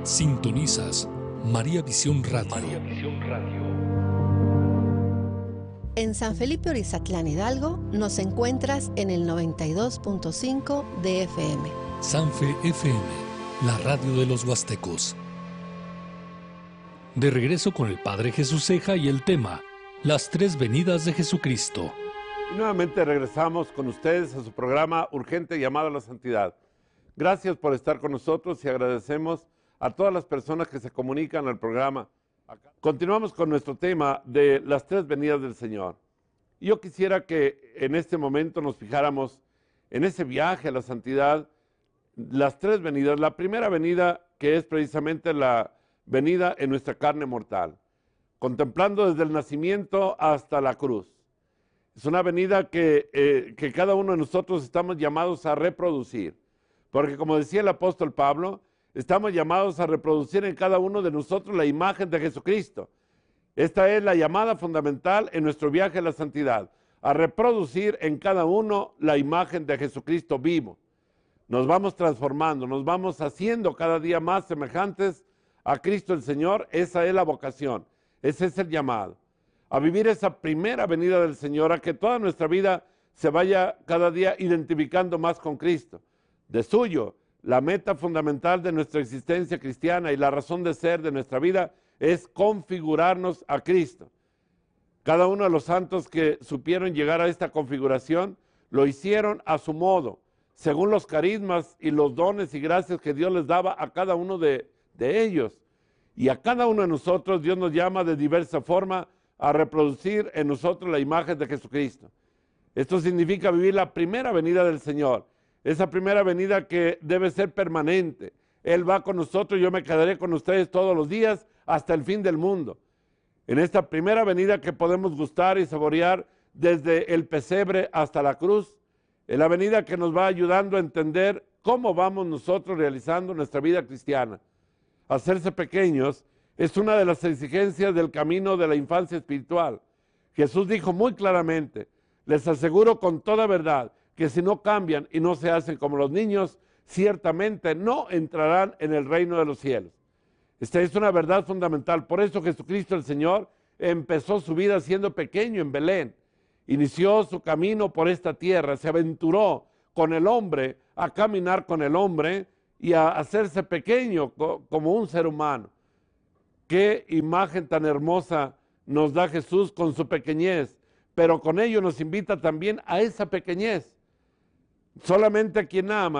Sintonizas María Visión Radio. María Visión Radio. En San Felipe Orizatlán, Hidalgo, nos encuentras en el 92.5 de FM. Sanfe FM, la radio de los huastecos. De regreso con el Padre Jesús Ceja y el tema, las tres venidas de Jesucristo. Y nuevamente regresamos con ustedes a su programa Urgente Llamado a la Santidad. Gracias por estar con nosotros y agradecemos a todas las personas que se comunican al programa. Continuamos con nuestro tema de las tres venidas del Señor. Yo quisiera que en este momento nos fijáramos en ese viaje a la santidad, las tres venidas. La primera venida, que es precisamente la venida en nuestra carne mortal, contemplando desde el nacimiento hasta la cruz. Es una venida que cada uno de nosotros estamos llamados a reproducir, porque como decía el apóstol Pablo, estamos llamados a reproducir en cada uno de nosotros la imagen de Jesucristo. Esta es la llamada fundamental en nuestro viaje a la santidad, a reproducir en cada uno la imagen de Jesucristo vivo. Nos vamos transformando, nos vamos haciendo cada día más semejantes a Cristo el Señor. Esa es la vocación, ese es el llamado, a vivir esa primera venida del Señor, a que toda nuestra vida se vaya cada día identificando más con Cristo. De suyo, la meta fundamental de nuestra existencia cristiana y la razón de ser de nuestra vida es configurarnos a Cristo. Cada uno de los santos que supieron llegar a esta configuración lo hicieron a su modo, según los carismas y los dones y gracias que Dios les daba a cada uno de ellos. Y a cada uno de nosotros Dios nos llama de diversa forma a reproducir en nosotros la imagen de Jesucristo. Esto significa vivir la primera venida del Señor. Esa primera venida que debe ser permanente. Él va con nosotros, yo me quedaré con ustedes todos los días hasta el fin del mundo. En esta primera venida que podemos gustar y saborear desde el pesebre hasta la cruz, es la venida que nos va ayudando a entender cómo vamos nosotros realizando nuestra vida cristiana. Hacerse pequeños es una de las exigencias del camino de la infancia espiritual. Jesús dijo muy claramente, les aseguro con toda verdad, que si no cambian y no se hacen como los niños, ciertamente no entrarán en el reino de los cielos. Esta es una verdad fundamental. Por eso Jesucristo el Señor empezó su vida siendo pequeño en Belén. Inició su camino por esta tierra, se aventuró con el hombre, a caminar con el hombre y a hacerse pequeño como un ser humano. Qué imagen tan hermosa nos da Jesús con su pequeñez, pero con ello nos invita también a esa pequeñez. Solamente quien ama